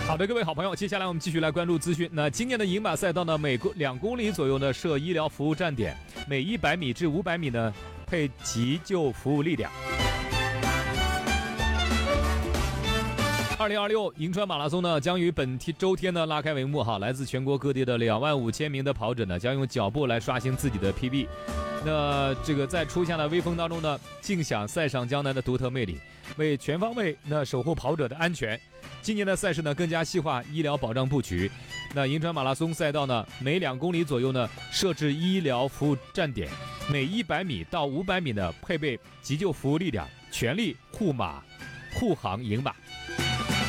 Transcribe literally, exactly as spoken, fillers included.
好的，各位好朋友，接下来我们继续来关注资讯。那今年的银马赛道呢，每公两公里左右呢设医疗服务站点，每一百米至五百米呢配急救服务力量。二零二六银川马拉松呢，将于本周天呢拉开帷幕哈。来自全国各地的两万五千名的跑者呢，将用脚步来刷新自己的 P B。那这个在初夏的微风当中呢，尽享赛上江南的独特魅力，为全方位那守护跑者的安全。今年的赛事呢，更加细化医疗保障布局。那银川马拉松赛道呢，每两公里左右呢设置医疗服务站点，每一百米到五百米呢配备急救服务力量，全力护马护航赢马。